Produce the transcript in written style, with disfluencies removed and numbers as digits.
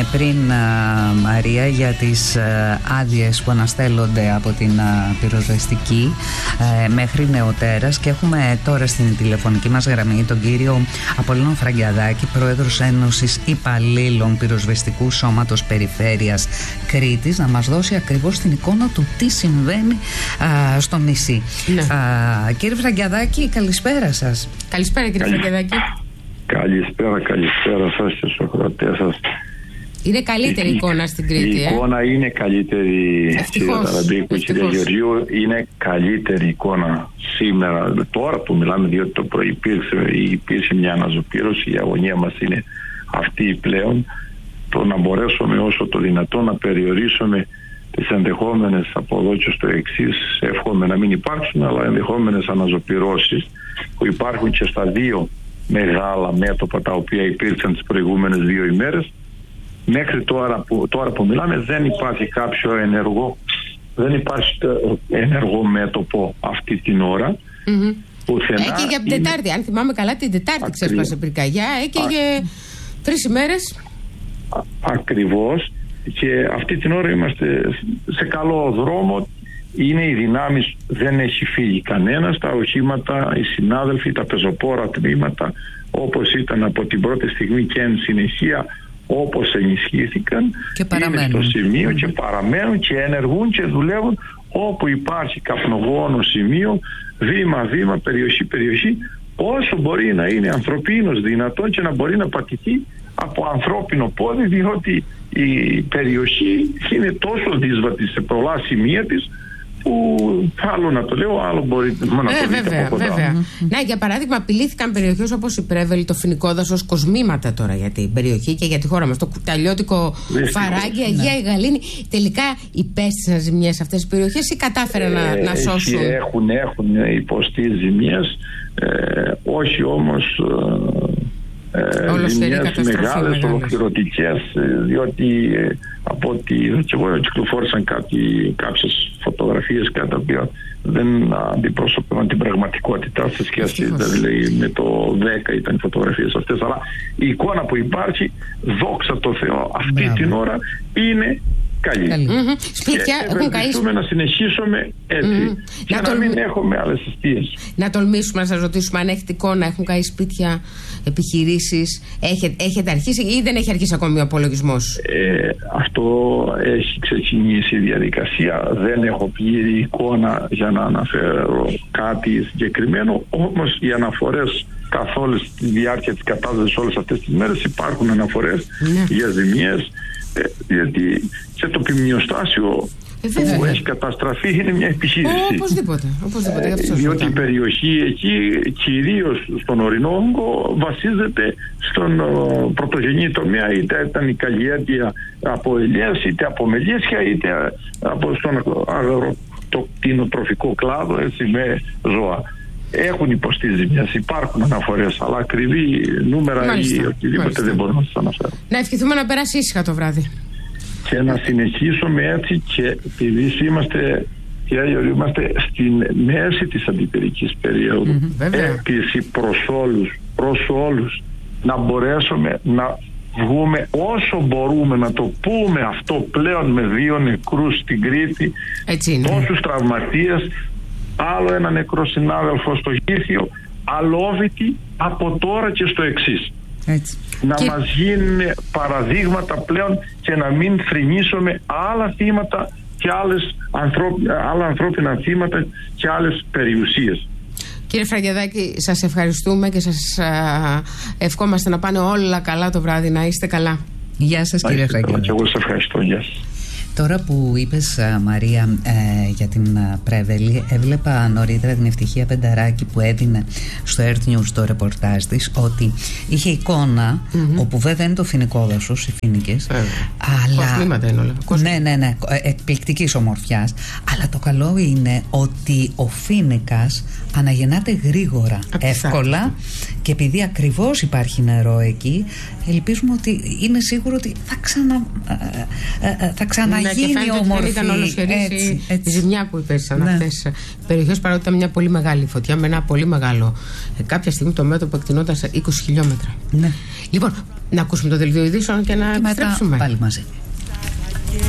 πριν, Μαρία, για τις άδειες που αναστέλλονται από την πυροσβεστική μέχρι νεοτέρας, και έχουμε τώρα στην τηλεφωνική μας γραμμή τον κύριο Απολλώνα Φραγκιαδάκη, πρόεδρος Ένωσης Υπαλλήλων Πυροσβεστικού Σώματος Περιφέρειας Κρήτης, να μας δώσει ακριβώς την εικόνα του τι συμβαίνει στο νησί. Ναι. Κύριε Φραγκιαδάκη, καλησπέρα σας. Καλησπέρα, κύριε Φραγκιαδάκη. Καλησπέρα σας και στους ακροατές σας. Είναι καλύτερη εικόνα στην Κρήτη. Η εικόνα είναι καλύτερη, κύριε Ταραμπίκου, κύριε Γεωργίου, είναι καλύτερη εικόνα σήμερα, τώρα που μιλάμε, διότι το πρωί υπήρξε μια αναζωπήρωση. Η αγωνία μας είναι αυτή πλέον, το να μπορέσουμε όσο το δυνατόν να περιορίσουμε τις ενδεχόμενες από εδώ και στο εξής, εύχομαι να μην υπάρξουν, αλλά ενδεχόμενες αναζωπυρώσεις που υπάρχουν και στα δύο μεγάλα μέτωπα τα οποία υπήρξαν τις προηγούμενες 2 ημέρες. Μέχρι τώρα που μιλάμε δεν υπάρχει κάποιο ενεργό μέτωπο αυτή την ώρα. Και για την Τετάρτη, αν θυμάμαι καλά, την Τετάρτη ξέσπασε πυρκαγιά, έκαιγε 3 ημέρες. Ακριβώς, και αυτή την ώρα είμαστε σε καλό δρόμο. Είναι οι δυνάμεις, δεν έχει φύγει κανένας. Τα οχήματα, οι συνάδελφοι, τα πεζοπόρα τμήματα, όπως ήταν από την πρώτη στιγμή και εν συνεχεία, όπως ενισχύθηκαν, και είναι στο σημείο και παραμένουν και ενεργούν και δουλεύουν όπου υπάρχει καπνογόνο σημείο, βήμα-βήμα, περιοχή, όσο μπορεί να είναι ανθρωπίνος δυνατόν και να μπορεί να πατηθεί από ανθρώπινο πόδι, διότι η περιοχή είναι τόσο δύσβατη σε πολλά σημεία της, που άλλο να το λέω, άλλο μπορεί να το δείτε από κοντά. Βέβαια. Να, για παράδειγμα, απειλήθηκαν περιοχές όπως η Πρέβελη, το Φοινικό Δάσος, κοσμήματα τώρα για την περιοχή και για τη χώρα μας. Το Κουταλιώτικο, Φαράγγι, Αγία η Γαλήνη. Τελικά υπέστησαν ζημιές αυτές οι περιοχές ή κατάφεραν να σώσουν? Έχουν υποστεί ζημιές, όχι όμως ζημιές μεγάλες, ολοκληρωτικές, διότι από ό,τι είδα και εγώ κυκλοφόρησαν κάποιες φωτογραφίες τα οποία δεν αντιπροσωπεύαν την πραγματικότητα σε σχέση, δηλαδή με το 10 ήταν οι φωτογραφίες αυτές, αλλά η εικόνα που υπάρχει, δόξα τω Θεώ, αυτή την ώρα είναι καλή. Σπίτια έχουν καεί. Να συνεχίσουμε έτσι και να μην έχουμε άλλες αιστείες. Να τολμήσουμε να σας ρωτήσουμε αν έχετε εικόνα, έχουν καεί σπίτια, επιχειρήσεις, έχετε αρχίσει ή δεν έχει αρχίσει ακόμη ο απολογισμός? Αυτό έχει ξεκινήσει η διαδικασία, δεν έχω πλήρη εικόνα για να αναφέρω κάτι συγκεκριμένο, όμως οι αναφορές καθ' όλη τη διάρκεια της κατάστασης όλες αυτές τις μέρες υπάρχουν αναφορές για ζημιές, γιατί και το ποιμνιοστάσιο που έχει καταστραφεί είναι μια επιχείρηση. Οπωσδήποτε. Διότι η περιοχή εκεί, κυρίως στον ορεινό όγκο, βασίζεται στον πρωτογενή τομέα, είτε ήταν η καλλιέργεια από ελιές, είτε από μελίσια, είτε στον αγροτοκτηνοτροφικό κλάδο, έτσι, με ζώα. Έχουν υποστεί ζημιές, υπάρχουν αναφορές, αλλά ακριβή νούμερα ή οτιδήποτε δεν μπορούμε να σας αναφέρω. Να ευχηθούμε να περάσει ήσυχα το βράδυ. Και να συνεχίσουμε έτσι, και επειδή είμαστε στην μέση της αντιπυρικής περίοδου, έκκληση προς όλους να μπορέσουμε να βγούμε όσο μπορούμε, να το πούμε αυτό πλέον, με 2 νεκρούς στην Κρήτη, τόσους τραυματίες, άλλο ένα νεκρό συνάδελφο στο Γήθιο, αλόβητη από τώρα και στο εξής. Να μας γίνουν παραδείγματα πλέον και να μην θρηνήσουμε άλλα θύματα και άλλα ανθρώπινα θύματα και άλλες περιουσίες. Κύριε Φραγκιαδάκη, σας ευχαριστούμε και σας ευχόμαστε να πάνε όλα καλά το βράδυ, να είστε καλά. Γεια σας, κύριε Φραγκιαδάκη. Και εγώ σας ευχαριστώ. Γεια σας. Τώρα που είπες, Μαρία, για την Πρέβελη, έβλεπα νωρίτερα την Ευτυχία Πενταράκη που έδινε στο Earth News το ρεπορτάζ της, ότι είχε εικόνα, όπου βέβαια είναι το Φοινικό Δάσος, οι Φοίνικες, αλλά κοσμήματα είναι όλα. Ναι, εκπληκτικής ομορφιάς, αλλά το καλό είναι ότι ο Φοίνικας αναγεννάται γρήγορα, εύκολα, και επειδή ακριβώς υπάρχει νερό εκεί, ελπίζουμε ότι, είναι σίγουρο ότι θα ξαναγίνει όμορφη. Ήταν ολοσχερής η ζημιά που υπέστησαν αυτές οι περιοχές, παρότι ήταν μια πολύ μεγάλη φωτιά με ένα πολύ μεγάλο, κάποια στιγμή το μέτωπο εκτεινόταν σε 20 χιλιόμετρα. Λοιπόν, Να ακούσουμε το δελτίο ειδήσεων και να επιστρέψουμε. Πάλι μαζί.